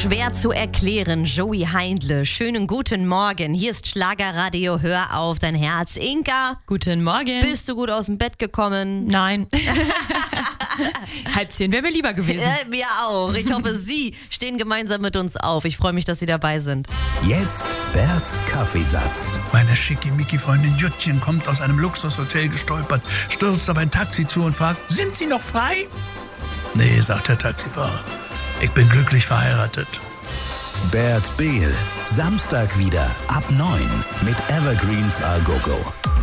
Schwer zu erklären, Joey Heindle. Schönen guten Morgen. Hier ist Schlagerradio. Hör auf dein Herz. Inka. Guten Morgen. Bist du gut aus dem Bett gekommen? Nein. 9:30 wäre mir lieber gewesen. Mir auch. Ich hoffe, Sie stehen gemeinsam mit uns auf. Ich freue mich, dass Sie dabei sind. Jetzt Berts Kaffeesatz. Meine schickimicki-Freundin Juttchen kommt aus einem Luxushotel gestolpert, stürzt auf ein Taxi zu und fragt, sind Sie noch frei? Nee, sagt der Taxifahrer. Ich bin glücklich verheiratet. Bert Behl. Samstag wieder ab 9 mit Evergreens A Go Go.